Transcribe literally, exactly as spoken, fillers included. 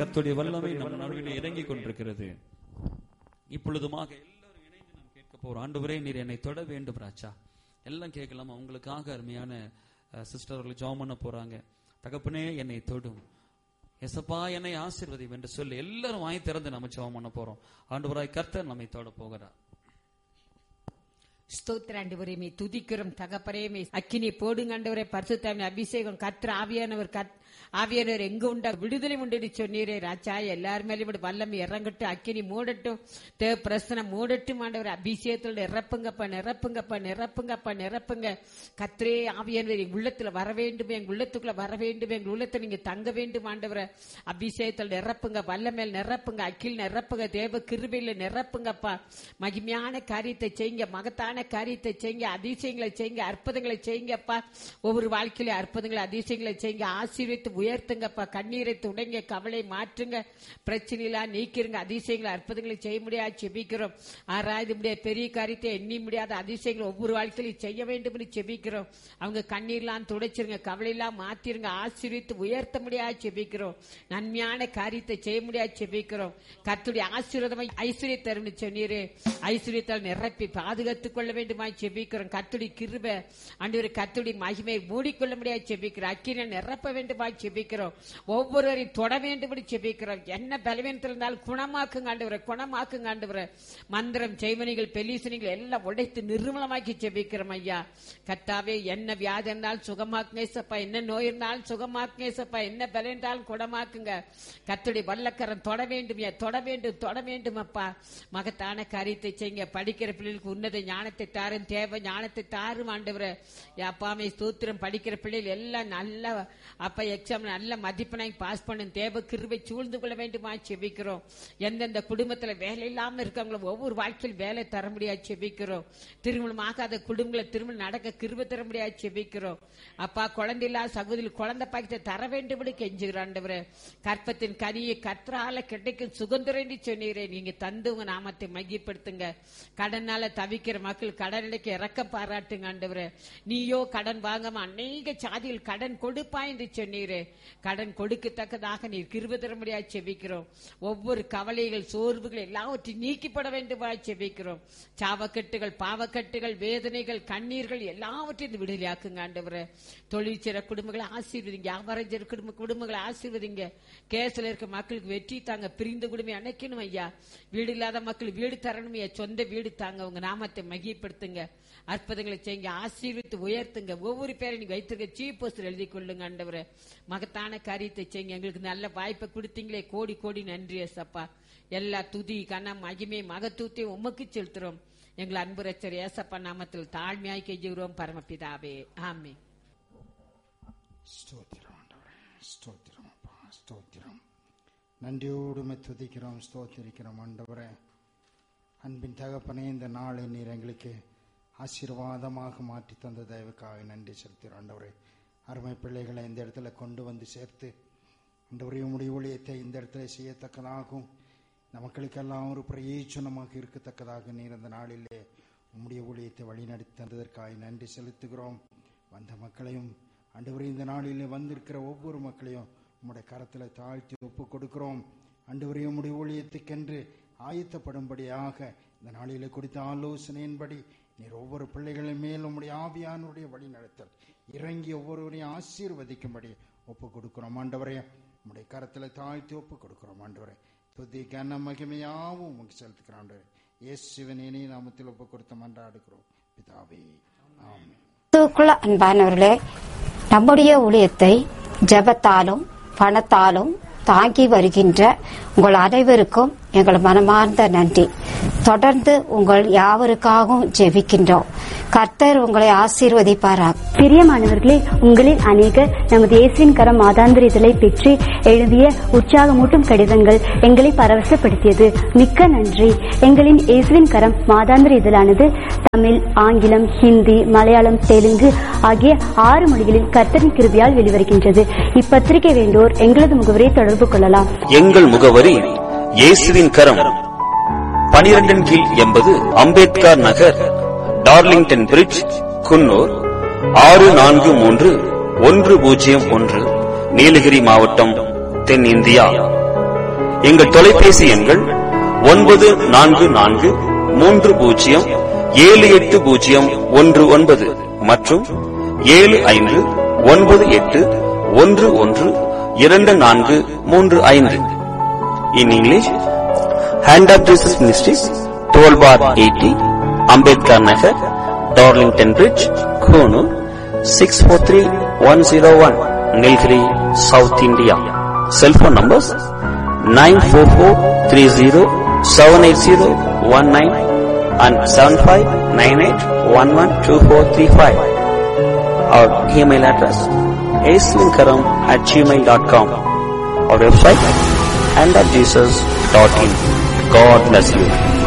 கர்த்தருடைய வல்லமை நம் நடுவில் இறங்கி கொண்டிருக்கிறது. இப்பொழுதுமாக எல்லாரும் இணைந்து நாம் கேட்க போறோம். ஆண்டவரே, நீர் என்னை தொட வேண்டும் ராஜா. எல்லாம் கேட்கலாம். அவங்களுக்காக அருமையான சிஸ்டர்கள் ஜெபம் பண்ண போறாங்க. தகப்பனே, என்னை தொடும், எசப்பா என்னை ஆசீர்வதியும் என்று சொல்லி எல்லாரும் வாய் திறந்து நம்ம ஜெபம் பண்ண போறோம். ஆண்டவராய் கர்த்தர் நம்மை தொட போகிறார். ஸ்தோத்திர ஆண்டவரே, மே துதிக்கிறோம் தகப்பனே. மே அக்கினி போடுங்க ஆண்டவரே. பரிசுத்தாவின் அபிஷேகம் கர்த்தர் ஆவியானவர் கத் ஆவியானவர் எங்க உண்டா விடுதலை உண்டு சொன்னீரே ராஜா. எல்லாரும் மேலும் வல்லமை இறங்கட்டும், அக்கினி மூடட்டும், தேவ பிரசனம் மூடட்டும் ஆண்டவர். அபிஷேகத்தோட நிரப்புங்கப்பா, நிரப்புங்கப்பா, நிரப்புங்கப்பா, நிரப்புங்க கர்த்தரே. ஆவியானவர் எங்க உள்ளத்துல வர வேண்டும், எங்க உள்ளத்துக்குள்ள வர வேண்டும், எங்க உள்ளத்துல நீங்க தங்க வேண்டும் ஆண்டவரை. அபிஷேகத்தில் நிரப்புங்க, வல்லமேல் நிரப்புங்க, அக்கில் நிரப்புங்க, தேவ கிருபையில நிரப்புங்கப்பா. மகிமையான காரியத்தை செய்யுங்க, மகத்தான காரியத்தை செய்யுங்க, அதிசயங்களை செய்யுங்க, அற்புதங்களை செய்யுங்கப்பா. ஒவ்வொரு வாழ்க்கையில அற்புதங்களை அதிசயங்களை செய்யுங்க, ஆசீர்வதித்து உயர்த்துங்கப்பா. கண்ணீரை துடைங்க, கவலை மாற்றுங்க, பிரச்சனைலாம் நீக்கிருங்க, அதிசயங்களை அற்புதங்களை செய்ய முடியாது செபிக்கிறோம். ஆராய்ந்து முடியாத பெரிய காரியத்தை எண்ணி முடியாத அதிசயங்களை ஒவ்வொரு வாழ்க்கையிலும் செய்ய வேண்டும் என்று செபிக்கிறோம். அவங்க கண்ணீர்லாம் துடைச்சிருங்க, கவலையெல்லாம் மாத்திருங்க, ஆசீர்வதித்து உயர்த்த முடியாது செபிக்கிறோம். நன்மையான காரியத்தை செய்ய முடியாது செபிக்கிறோம். கர்த்தருடைய ஆசீர்வாதம் ஐஸ்வர்ய தரும் சொன்னீரே, ஐஸ்வர்யத்தால் நிரப்பி பாதுகாத்துக் கொள்ள வேண்டுமா செபிக்கிறோம். கர்த்தருடைய கிருபை ஆண்டவரே, கர்த்தருடைய மகிமையை மூடிக்கொள்ள முடியாது செபிக்கிறோம். அக்கினை நிரப்ப வேண்டுமா செபிக்கிறோம். ஒவ்வொருவரையும் தொட வேண்டும் செபிக்கிறோம். என்ன பலவீனத்தில் இருந்தாலும் குணமாக்குங்க ஆண்டவரே, குணமாக்குங்க ஆண்டவரே. மந்திரம், செய்வனிகள், பெலிசனிகள் எல்லாம் உடைத்து நிர்மலமாக்கி செபிக்கிறோம் ஐயா. கர்த்தாவே, என்ன வியாதி இருந்தாலும் சுகமாக்குங்கப்பா, என்ன நோய் இருந்தாலும் சுகமாக்குங்கப்பா, என்ன பலம் இருந்தாலும் குணமாக்குங்க. கர்த்தருடைய வல்லக்கரம் தொட வேண்டும், தொட வேண்டும், தொட வேண்டும் அப்பா. மகத்தான காரியத்தை செய்யுங்க. படிக்கிற பிள்ளைகளுக்கு உன்னத ஞானத்தை தாரும், தேவ ஞானத்தை தாரும் ஆண்டவரே. அப்பாமே ஸ்தோத்திரம். படிக்கிற பிள்ளைகள் எல்லாம் நல்ல அப்ப எக்ஸாம் நல்ல மதிப்பெண்ணை பாஸ் பண்ணும், தேவ கிருபை சூழ்ந்து கொள்ள வேண்டுமா செபிக்கிறோம். எந்தெந்த குடும்பத்துல வேலை இல்லாம இருக்காங்களோ ஒவ்வொரு வாழ்க்கையில் வேலை தர முடியாது செபிக்கிறோம். திருமணம் ஆகாத குடும்பங்களை திருமணம் நடக்க கிருபை தர முடியாது செபிக்கிறோம். அப்பா, குழந்தை இல்லாத சகோதரி குழந்தை பாக்கியத்தை தர வேண்டும் கெஞ்சுகிறோம். கற்பத்தின் கனியை கர்த்தரால கிடைக்கும் சுதந்திரம் சொன்னீரே, நீங்க தந்து உங்க நாமத்தை மகிப்படுத்துங்க. கடனால தவிக்கிற மக்கள் கடனுக்கு இறக்க பாராட்டுங்க ஆண்டவரே. நீயோ கடன் வாங்காம அநேக சாதியில் கடன் கொடுப்பாய் என்று சொன்னீரே, கடன் கொடுக்கத்தக்கதாக நீர் கிருபை தர முடியாது செபிக்கிறோம். ஒவ்வொரு கவலைகள், சோர்வுகள் எல்லாவற்றையும் நீக்கிப்பட வேண்டுமா செபிக்கிறோம். சாவக்கட்டுகள், பாவக்கட்டுகள், வேதனைகள், கண்ணீர்கள் எல்லாவற்றையும் விடுதலையாக்குங்க ஆண்டவரே. தொழிற்சிற குடும்பங்களை ஆசீர்வதிங்க, வியாபாரம் செய்ற குடும்ப குடும்பங்களை ஆசீர்வதிங்க. கேஸ்ல இருக்க மக்களுக்கு வெற்றி தாங்க, பிரிந்த குடும்பம் அணைக்கணும் ஐயா. வீடு இல்லாத மக்கள் வீடு தரணும் ஐயா, சொந்த வீடு தாங்க. உங்க நாமத்தை மகிப்படுத்துங்க, அற்புதங்களை செய்யுங்க, ஆசீர்வித்து உயர்த்துங்க. ஒவ்வொரு பேரை நீங்க வைத்திருக்க சீஃப் போஸ்டர் எழுதி கொள்ளுங்க ஆண்டவரே. மகத்தான காரியத்தை செய்யுங்க. எங்களுக்கு நல்ல வாய்ப்பை கொடுத்தீங்களே, கோடி கோடி நன்றி ஏசப்பா. எல்லா துதி, கனம், மகிமை, மகத்துவத்தையும் உமக்கு செலுத்துறோம். எங்கள் அன்பு ரட்சகர் ஏசப்பா நாமத்தில் தாழ்மையாய் கெஞ்சுகிறோம் பரமபிதாவே, ஆமென். ஸ்தோத்திரம் ஆண்டவரே, ஸ்தோத்திரம் அப்பா, ஸ்தோத்திரம். நன்றியோடு துதிக்கிறோம், ஸ்தோத்திரிக்கிறோம் ஆண்டவரே. அன்பின் தகப்பனே, இந்த நாளை நீர் எங்களுக்கு ஆசீர்வாதமாக மாற்றி தந்த தயவுக்காக நன்றி செலுத்துகிறோம் ஆண்டவரே. அருமை பிள்ளைகளை இந்த இடத்துல கொண்டு வந்து சேர்த்து ஆண்டவரே, உம்முடைய ஊழியத்தை இந்த இடத்துல செய்யத்தக்கதாகவும் இந்த மக்களுக்கெல்லாம் ஒரு பிரயோஜனமாக இருக்கத்தக்கதாக நீர் அந்த நாளிலே உம்முடைய ஊழியத்தை வழிநடத்தி தந்ததற்காக நன்றி செலுத்துகிறோம். வந்த மக்களையும் ஆண்டவரே, இந்த நாளிலே வந்திருக்கிற ஒவ்வொரு மக்களையும் உம்முடைய கரத்தில் தாழ்த்தி ஒப்பு கொடுக்கிறோம் ஆண்டவரே. உம்முடைய ஊழியத்துக்கென்று ஆயத்தப்படும்படியாக இந்த நாளிலே கொடுத்த ஆலோசனையின்படி நீர் ஒவ்வொரு பிள்ளைகளின் மேல் உம்முடைய ஆவியானுடைய வழி நடத்தல் இறங்கி ஒவ்வொருவரையும் ஆசீர்வதிக்கும்படி ஒப்பு கொடுக்கிறோம் ஆண்டவரே. உம்முடைய கரத்தில் தாழ்த்தி ஒப்பு கொடுக்கிறோம் ஆண்டவரே. துதி கன மகிமையாவும் உமக்கு செலுத்துக்கிறோம் ஆண்டவரே. இயேசுவின் இனிய நாமத்தில் ஒப்பு கொடுத்து மன்றாடுகிறோம் பிதாவே, ஆமென். அன்பானவர்களே, நம்முடைய ஊழியத்தை ஜெபத்தாலும் பணத்தாலும் தாங்கி வருகின்ற உங்கள் அனைவருக்கும் எங்கள் மனமார்ந்த நன்றி. தொடர்ந்து உங்கள் யாவருக்காகவும் ஜெபிக்கின்றோம். கர்த்தர் உங்களை ஆசீர்வதிப்பாராக. பிரியமானவர்களே, உங்களில் அநேகர் நமது இயேசுவின் கரம் மாதாந்திர இதழை பெற்று எழுதிய உற்சாகமூட்டும் கடிதங்கள் எங்களை பரவசப்படுத்தியது. மிக்க நன்றி. எங்களின் இயேசுவின் கரம் மாதாந்திர இதழானது தமிழ், ஆங்கிலம், ஹிந்தி, மலையாளம், தெலுங்கு ஆகிய ஆறு மொழிகளில் கர்த்தரின் கிருபையால் வெளிவருகின்றது. இப்பத்திரிகை வேண்டோர் எங்களது முகவரியை தொடர்பு கொள்ளலாம். எங்கள் முகவரி இயேசுவின் கரம், பனிரெண்டின் கீழ் எண்பது அம்பேத்கர் நகர், டார்லிங்டன் பிரிட்ஜ், குன்னூர் ஆறு நான்கு மூன்று ஒன்று பூஜ்ஜியம் ஒன்று, நீலகிரி மாவட்டம், தென்னிந்தியா. எங்கள் தொலைபேசி எண்கள் ஒன்பது நான்கு நான்கு மூன்று பூஜ்ஜியம் ஏழு எட்டு பூஜ்ஜியம் ஒன்று ஒன்பது மற்றும் ஏழு ஐந்து ஒன்பது எட்டு ஒன்று ஒன்று இரண்டு நான்கு மூன்று ஐந்து. In English, Hand of Jesus Ministries, twelve bar eighty, Ambedkar Nagar, Darlington Bridge, Konoor, six four three one zero one, Nilgiri, South India. Cell phone numbers nine four four three zero seven eight zero one nine and seven five nine eight one one two four three five. Our email address aislinkaram at gmail dot com. Our website hand of jesus dot in. God bless you.